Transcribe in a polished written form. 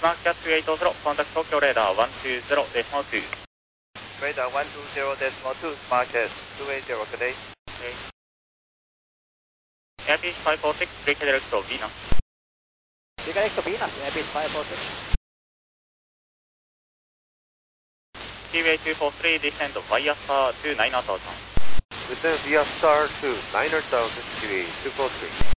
Mark Cat 28 Oslo, contact Tokyo Radar 120.2. Radar 120.2, Mark Cat 280, good day. Okay. Airfish 546, break direct to Venus. Direct to Venus, Airfish 546. Seaway 243, descend via star to 9,000. Descend via star to 9,000, Kiwi 243.